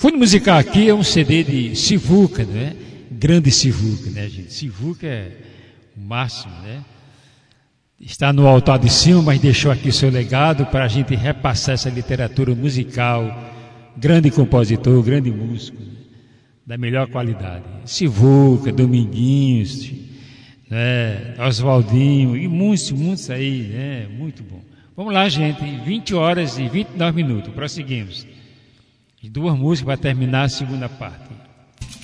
fundo musical aqui é um CD de Sivuca, né? Grande Sivuca, né, gente? Sivuca é o máximo, né? Está no altar de cima, mas deixou aqui seu legado para a gente repassar essa literatura musical. Grande compositor, grande músico, né? Da melhor qualidade. Sivuca, Dominguinhos, né? Oswaldinho e muitos aí, né? Muito bom. Vamos lá, gente. 20 horas e 29 minutos. Prosseguimos. E 2 músicas para terminar a segunda parte.